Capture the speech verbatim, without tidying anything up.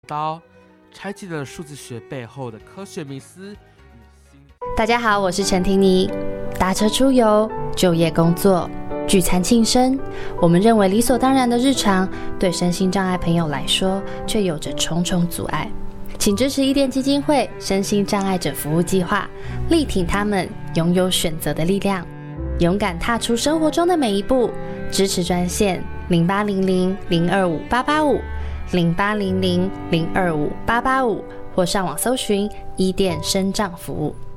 刀，拆解了数字学背后的科学迷思。 大家好，我是陈婷妮。搭车出游、就业工作、聚餐庆生，我们认为理所当然的日常，对身心障碍朋友来说，却有着重重阻碍。请支持伊甸基金会身心障碍者服务计划，力挺他们拥有选择的力量，勇敢踏出生活中的每一步。支持专线零八零零零二五八八五零八零零零二五八八五，或上网搜寻伊甸身障服务。